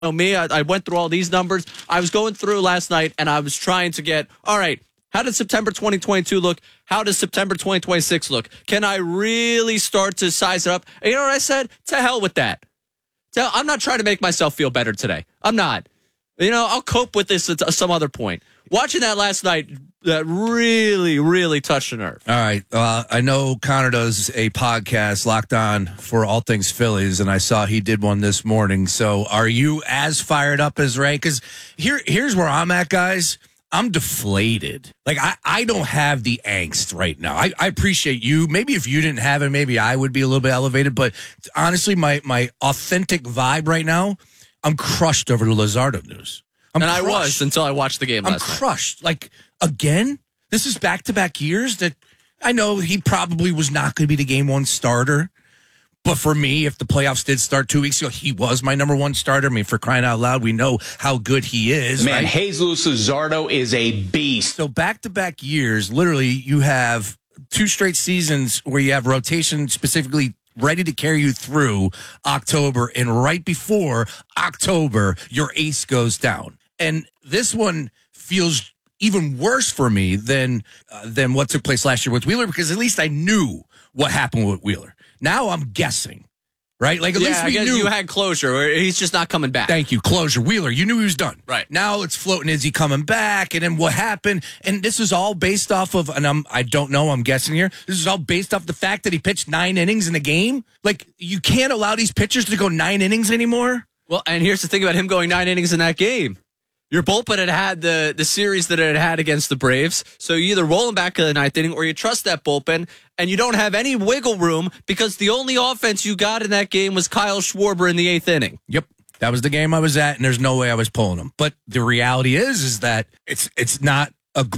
know me, I went through all these numbers. I was going through last night, and I was trying to get, all right, how did September 2022 look? How does September 2026 look? Can I really start to size it up? And you know what I said? To hell with that. I'm not trying to make myself feel better today. I'm not. I'll cope with this at some other point. Watching that last night, that really, really touched a nerve. All right. I know Connor does a podcast, Locked On, for all things Phillies, and I saw he did one this morning. So are you as fired up as Ray? Because here's where I'm at, guys. I'm deflated. Like, I don't have the angst right now. I appreciate you. Maybe if you didn't have it, maybe I would be a little bit elevated. But honestly, my authentic vibe right now, I'm crushed over the Luzardo news. I was until I watched the game last night. I'm crushed. Like, again, this is back-to-back years that I know he probably was not going to be the game one starter. But for me, if the playoffs did start 2 weeks ago, he was my number one starter. I mean, for crying out loud, we know how good he is. Man, right? Jesus Luzardo is a beast. So back-to-back years, literally, you have 2 straight seasons where you have rotation specifically ready to carry you through October, and right before October, your ace goes down. And this one feels even worse for me than what took place last year with Wheeler, because at least I knew what happened with Wheeler. Now I'm guessing, right? Like, at least we knew. You had closure. He's just not coming back. Thank you. Closure. Wheeler, you knew he was done. Right. Now it's floating. Is he coming back? And then what happened? And this is all based off of, and I don't know, I'm guessing here. This is all based off the fact that he pitched 9 innings in a game. Like, you can't allow these pitchers to go 9 innings anymore. Well, and here's the thing about him going 9 innings in that game. Your bullpen had the series that it had against the Braves, so you either roll him back to the 9th inning or you trust that bullpen, and you don't have any wiggle room because the only offense you got in that game was Kyle Schwarber in the 8th inning. Yep. That was the game I was at, and there's no way I was pulling him. But the reality is that it's not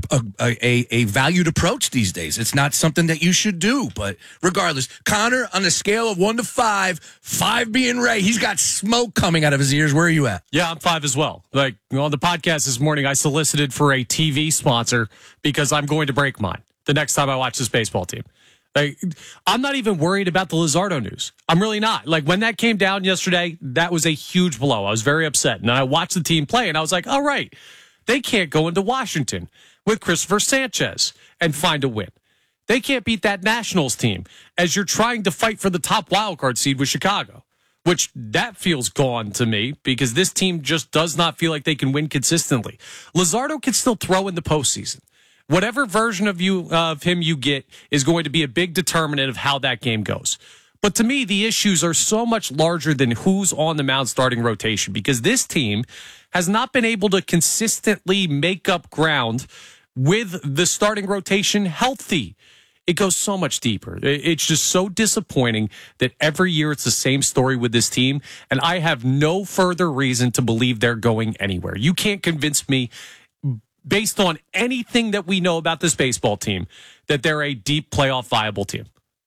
a valued approach these days. It's not something that you should do. But regardless, Connor, on a scale of 1 to 5, 5 being Ray, he's got smoke coming out of his ears. Where are you at? Yeah, I'm 5 as well. Like, on the podcast this morning, I solicited for a TV sponsor because I'm going to break mine the next time I watch this baseball team. Like, I'm not even worried about the Luzardo news. I'm really not. Like, when that came down yesterday, that was a huge blow. I was very upset. And I watched the team play, and I was like, all right, they can't go into Washington with Christopher Sanchez and find a win. They can't beat that Nationals team as you're trying to fight for the top wildcard seed with Chicago, which that feels gone to me because this team just does not feel like they can win consistently. Luzardo can still throw in the postseason. Whatever version of him you get is going to be a big determinant of how that game goes. But to me, the issues are so much larger than who's on the mound starting rotation because this team has not been able to consistently make up ground with the starting rotation healthy. It goes so much deeper. It's just so disappointing that every year it's the same story with this team, and I have no further reason to believe they're going anywhere. You can't convince me, based on anything that we know about this baseball team, that they're a deep playoff viable team.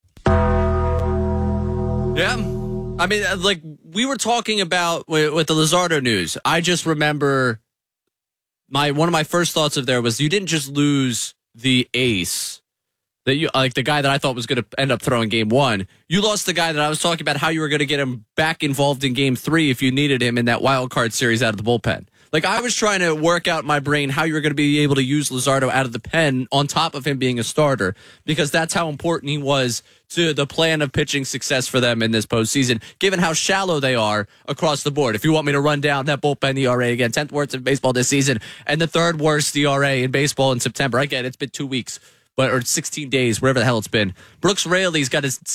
Yeah. I mean, like we were talking about with the Luzardo news, I just remember one of my first thoughts of there was you didn't just lose the ace, that you like the guy that I thought was going to end up throwing game 1. You lost the guy that I was talking about how you were going to get him back involved in game 3 if you needed him in that wild card series out of the bullpen. Like, I was trying to work out in my brain how you were going to be able to use Luzardo out of the pen on top of him being a starter, because that's how important he was to the plan of pitching success for them in this postseason, given how shallow they are across the board. If you want me to run down that bullpen ERA again, 10th worst in baseball this season, and the 3rd worst ERA in baseball in September. I get it, it's been 2 weeks, or 16 days, wherever the hell it's been. Brooks Raley's got his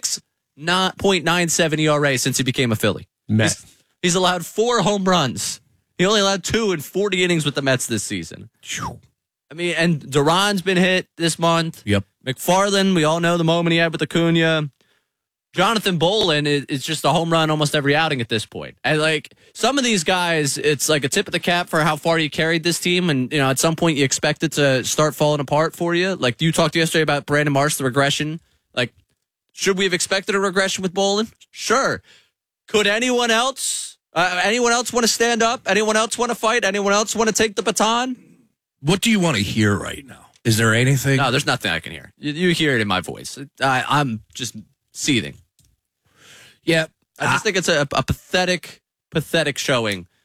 6.97 ERA since he became a Philly. He's allowed 4 home runs. He only allowed 2 in 40 innings with the Mets this season. I mean, and Duran's been hit this month. Yep. McFarland, we all know the moment he had with Acuna. Jonathan Bolin is just a home run almost every outing at this point. And like some of these guys, it's like a tip of the cap for how far you carried this team. And, you know, at some point you expect it to start falling apart for you. Like you talked yesterday about Brandon Marsh, the regression. Like, should we have expected a regression with Bolin? Sure. Could anyone else want to stand up? Anyone else want to fight? Anyone else want to take the baton? What do you want to hear right now? Is there anything? No, there's nothing I can hear. You hear it in my voice. I'm just seething. Yeah. I just think it's a pathetic pathetic showing